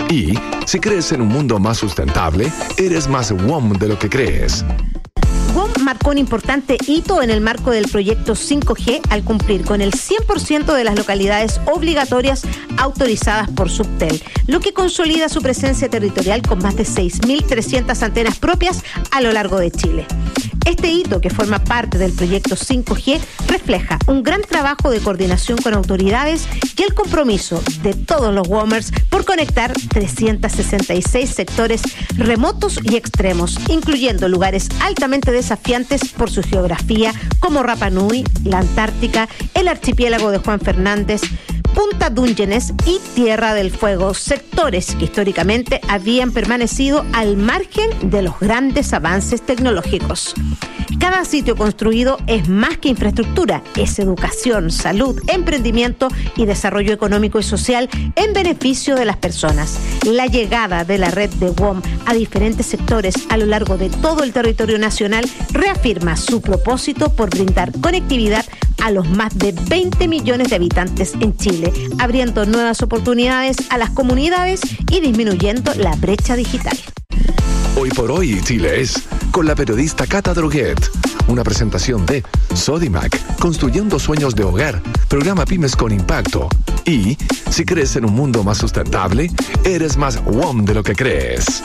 Y si crees en un mundo más sustentable, eres más WOM de lo que crees. WOM marcó un importante hito en el marco del proyecto 5G al cumplir con el 100% de las localidades obligatorias autorizadas por Subtel, lo que consolida su presencia territorial con más de 6.300 antenas propias a lo largo de Chile. Este hito, que forma parte del proyecto 5G, refleja un gran trabajo de coordinación con autoridades y el compromiso de todos los WOMers por conectar 366 sectores remotos y extremos, incluyendo lugares altamente desafiantes por su geografía, como Rapa Nui, la Antártica, el archipiélago de Juan Fernández, Punta Dungeones y Tierra del Fuego, sectores que históricamente habían permanecido al margen de los grandes avances tecnológicos. Cada sitio construido es más que infraestructura, es educación, salud, emprendimiento y desarrollo económico y social en beneficio de las personas. La llegada de la red de WOM a diferentes sectores a lo largo de todo el territorio nacional reafirma su propósito por brindar conectividad a los más de 20 millones de habitantes en Chile, abriendo nuevas oportunidades a las comunidades y disminuyendo la brecha digital. Hoy por hoy Chile es con la periodista Cata Droguet. Una presentación de Sodimac, construyendo sueños de hogar, programa Pymes con Impacto. Y si crees en un mundo más sustentable, eres más WOM de lo que crees.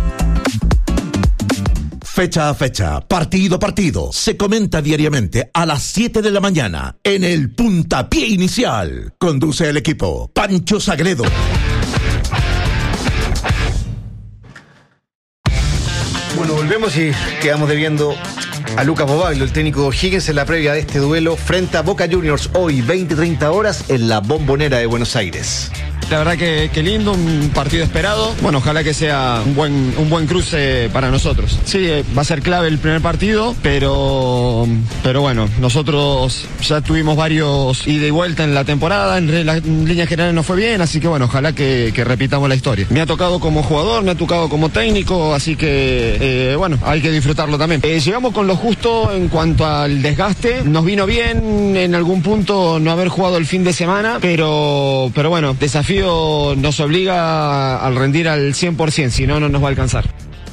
Fecha a fecha, partido a partido, se comenta diariamente a las 7 de la mañana en el Puntapié Inicial. Conduce el equipo Pancho Sagredo. Bueno, volvemos y quedamos debiendo a Lucas Bobaglio, el técnico de O'Higgins, en la previa de este duelo frente a Boca Juniors, hoy 20-30 horas en la Bombonera de Buenos Aires. La verdad que lindo, un partido esperado. Bueno, ojalá que sea un buen cruce para nosotros. Sí, va a ser clave el primer partido, pero bueno, nosotros ya tuvimos varios ida y vuelta en la temporada, en líneas generales no fue bien, así que bueno, ojalá que repitamos la historia. Me ha tocado como jugador, me ha tocado como técnico, así que bueno, hay que disfrutarlo también. Llegamos con lo justo en cuanto al desgaste, nos vino bien en algún punto no haber jugado el fin de semana, pero bueno, desafío nos obliga a rendir al 100%, si no, no nos va a alcanzar.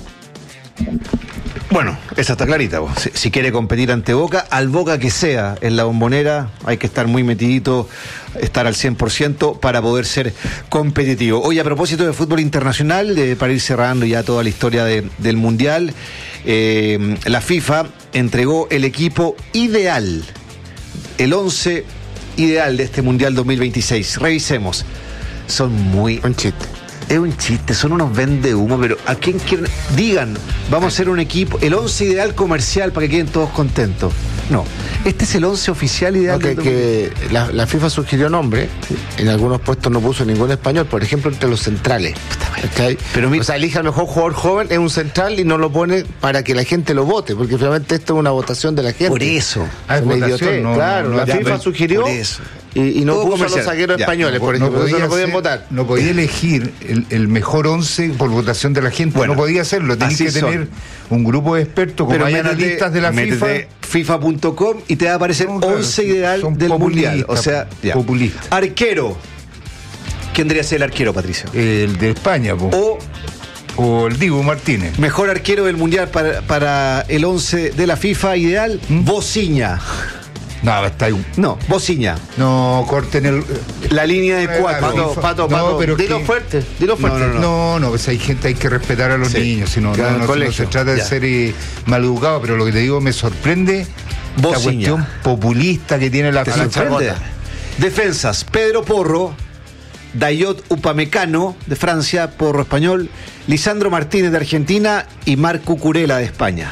Bueno, esa está clarita. Si quiere competir ante Boca, al Boca que sea en la Bombonera, hay que estar muy metidito, estar al 100% para poder ser competitivo. Hoy, a propósito de fútbol internacional, para ir cerrando ya toda la historia del Mundial, la FIFA entregó el equipo ideal, el 11 ideal de este Mundial 2026. Revisemos. Son muy... Un chiste. Es un chiste, son unos vende humo, pero ¿a quién quieren? Digan, vamos a hacer un equipo, el 11 ideal comercial para que queden todos contentos. No, este es el 11 oficial ideal. No, que la FIFA sugirió nombre, sí. En algunos puestos no puso ningún español, por ejemplo, entre los centrales. ¿Okay? Pero o sea, elige al mejor jugador joven, es un central y no lo pone para que la gente lo vote, porque finalmente esto es una votación de la gente. Por eso. Es votación, no, claro, la FIFA sugirió. Por eso. Y no puso a los zagueros españoles, por ejemplo, eso no podían votar. No podía elegir el mejor 11 por votación de la gente, bueno, no podía hacerlo, tenía que tener un grupo de expertos, como hay analistas de la FIFA. FIFA.com y te va a aparecer 11 ideal del Mundial. O sea, populista. Arquero. ¿Quién debería ser el arquero, Patricio? El de España, o el Dibu Martínez. Mejor arquero del Mundial para el 11 de la FIFA ideal, Bociña. No, está ahí. No, Bociña. No, corten la línea de 4. Pato. Pero dilo fuerte. No, pues hay gente, hay que respetar a los niños. Si no se trata de ser maleducado, pero lo que te digo me sorprende Bociña. La cuestión populista que tiene la FIFA. Defensas, Pedro Porro, Dayot Upamecano de Francia, Porro español, Lisandro Martínez de Argentina y Marc Cucurella de España.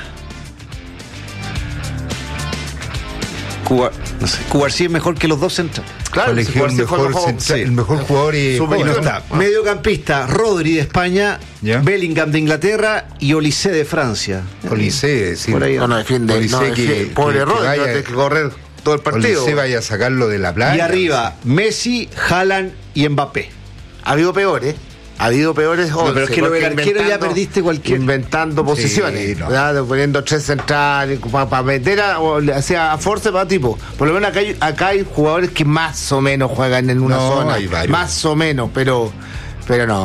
Cubarsí es mejor que los dos centrales. Claro, el mejor jugador y no está. Mediocampista, Rodri de España, Bellingham de Inglaterra y Olise de Francia. Olise, sí. No defiende. Pobre Rodri, va a tener que correr todo el partido. Olise vaya a sacarlo de la playa. Y arriba, Messi, Haaland y Mbappé. Ha habido peores. Ha habido peores 11. No, pero es que lo del arquero ya perdiste cualquier... Inventando posiciones. Poniendo 3 centrales para meter a force para tipo. Por lo menos acá hay jugadores que más o menos juegan en una zona. Más o menos, pero no.